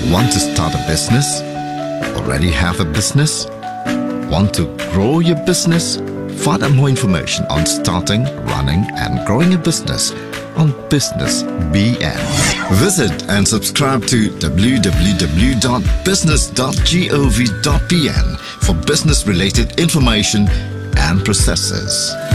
Want to start a business? Already have a business? Want to grow your business? Find out more information on starting, running and growing a business on Business BN. Visit and subscribe to www.business.gov.pn for business-related information and processes.